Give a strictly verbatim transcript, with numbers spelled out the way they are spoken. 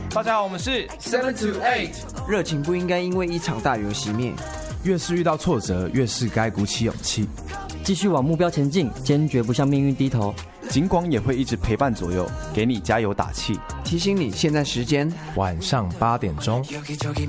大家好，我们是 Seven to Eight。 热情不应该因为一场大雨而熄灭。 越是遇到挫折，越是该鼓起勇气， 继续往目标前进，坚决不向命运低头。 警广也会一直陪伴左右，给你加油打气， 提醒你现在时间晚上八点钟。